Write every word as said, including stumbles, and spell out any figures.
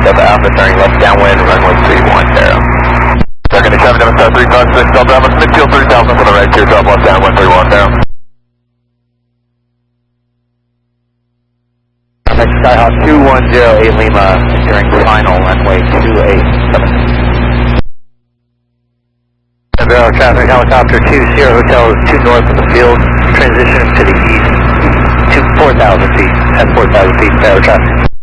Delta Alpha turning left downwind, runway three one zero. Second to seven, Delta three five six, Delta Alpha, midfield three thousand for the right, two drop left downwind three one zero. Next Skyhawk two one zero eight Lima, entering final runway two eight seven. Zero traffic, helicopter two Sierra Hotel is two north of the field, transition to the east to four thousand feet, at four thousand feet, zero traffic.